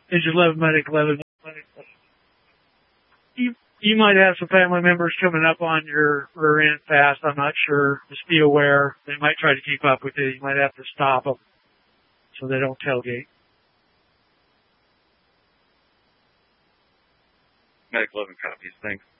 Engine 11, Medic 11. You might have some family members coming up on your rear end fast. I'm not sure. Just be aware. They might try to keep up with you. You might have to stop them so they don't tailgate. Medic 11 copies. Thanks.